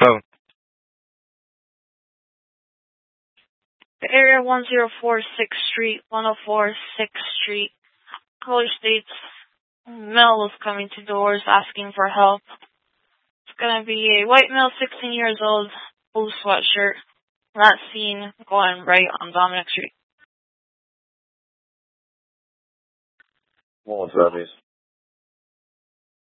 phone. The area 104 6th Street, 104 6th Street. Caller states Mel is coming to doors asking for help. It's gonna be a white male, 16 years old, blue sweatshirt. Not seen going right on Dominic Street. Well, Travis.